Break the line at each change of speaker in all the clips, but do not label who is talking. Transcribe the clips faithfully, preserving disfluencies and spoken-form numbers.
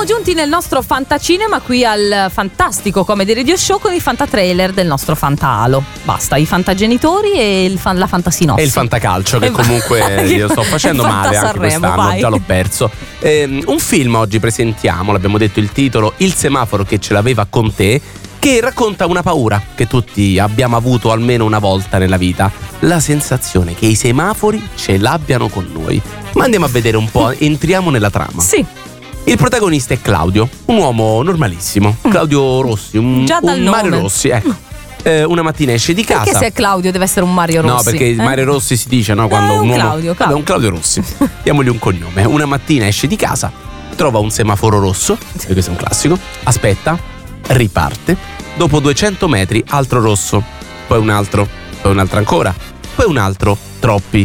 giunti nel nostro Fantacinema, qui al fantastico Comedy Radio Show, con il fantatrailer del nostro Fantalo. Basta, i fantagenitori e il fan, la fantasinopsi.
E il fantacalcio, che
E
comunque
va-
io sto facendo
il
male anche
Fantasanremo,
quest'anno,
vai.
già l'ho perso. Ehm, un film oggi presentiamo, l'abbiamo detto il titolo, Il semaforo che ce l'aveva con te, che racconta una paura che tutti abbiamo avuto almeno una volta nella vita, la sensazione che i semafori ce l'abbiano con noi. Ma andiamo a vedere un po', entriamo nella trama.
Sì.
Il protagonista è Claudio, un uomo normalissimo, Claudio Rossi, un,
Già dal
un Mario
nome.
Rossi, ecco. Eh, una mattina esce di casa.
Perché se è Claudio deve essere un Mario Rossi?
No, perché
eh?
Mario Rossi si dice, no? Quando
è un
un uomo.
Claudio, Claudio.
Vabbè, un Claudio Rossi. Diamogli un cognome. Una mattina esce di casa, trova un semaforo rosso, e questo è un classico, aspetta, riparte. Dopo duecento metri, altro rosso, poi un altro, poi un altro ancora, poi un altro, troppi,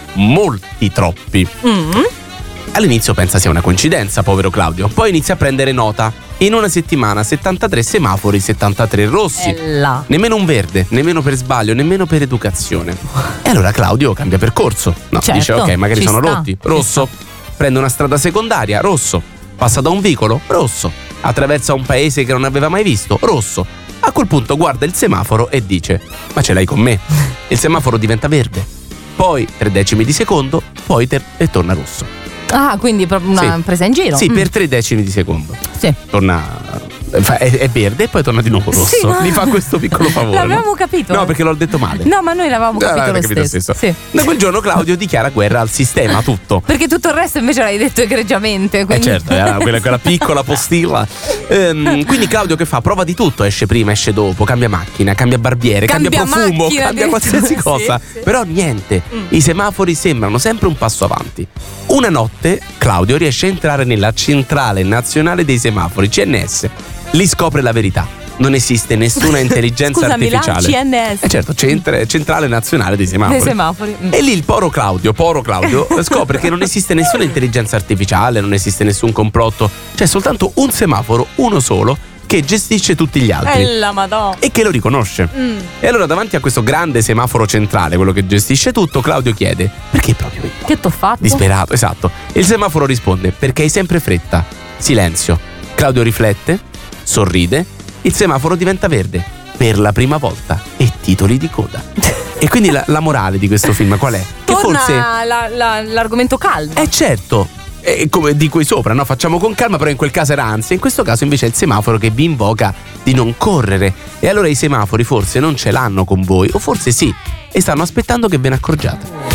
molti troppi.
Mm.
All'inizio pensa sia una coincidenza, povero Claudio. Poi inizia a prendere nota. In una settimana settantatré semafori, settantatré rossi.
Ella.
Nemmeno un verde, nemmeno per sbaglio, nemmeno per educazione. E allora Claudio cambia percorso. No,
Certo,
dice ok, magari
ci
sono
sta,
rotti.
ci
Rosso. Prende una strada secondaria, rosso. Passa da un vicolo, rosso. Attraversa un paese che non aveva mai visto, rosso. A quel punto guarda il semaforo e dice: ma ce l'hai con me? Il semaforo diventa verde. Poi tre decimi di secondo, poi ter- e torna rosso.
Ah, quindi proprio una
Sì.
presa in giro.
Sì,
Mm.
per tre decimi di secondo.
Sì.
Torna. fa- È, è verde e poi torna di nuovo rosso.
Sì, no.
Mi fa questo piccolo favore.
L'avevamo
no?
capito.
No, perché l'ho detto male.
No, ma noi l'avevamo
Ah,
capito,
l'avete
lo,
capito
stesso.
stesso.
Sì.
Da quel giorno Claudio dichiara guerra al sistema, tutto.
Perché tutto il resto invece l'hai detto egregiamente.
Eh
Quindi...
certo, era quella, quella piccola postilla. Ehm, quindi Claudio che fa? Prova di tutto, esce prima, esce dopo, cambia macchina, cambia barbiere, cambia,
Cambia
profumo,
macchina,
cambia qualsiasi
addirittura.
cosa.
Sì, sì.
Però niente,
Mm.
i semafori sembrano sempre un passo avanti. Una notte Claudio riesce a entrare nella centrale nazionale dei semafori, C N S. Lì scopre la verità. Non esiste nessuna intelligenza
Scusami, la
artificiale.
C N S.
Eh certo, centra- centrale nazionale dei semafori.
Dei semafori. Mm.
E lì il poro Claudio, poro Claudio, scopre che non esiste nessuna intelligenza artificiale, non esiste nessun complotto, c'è soltanto un semaforo, uno solo, che gestisce tutti gli altri
Eh, la madonna.
e che lo riconosce.
Mm.
E allora davanti a questo grande semaforo centrale, quello che gestisce tutto, Claudio chiede: perché proprio io?
Che t'ho fatto?
Disperato, esatto. E il semaforo risponde: perché hai sempre fretta. Silenzio. Claudio riflette, sorride, il semaforo diventa verde per la prima volta e titoli di coda. E quindi la, la morale di questo film qual è? Che
Torna
forse
la- la- l'argomento caldo.
è certo, è come di qui sopra, no? Facciamo con calma, però in quel caso era ansia, in questo caso invece è il semaforo che vi invoca di non correre. E allora i semafori forse non ce l'hanno con voi, o forse sì, e stanno aspettando che ve ne accorgiate.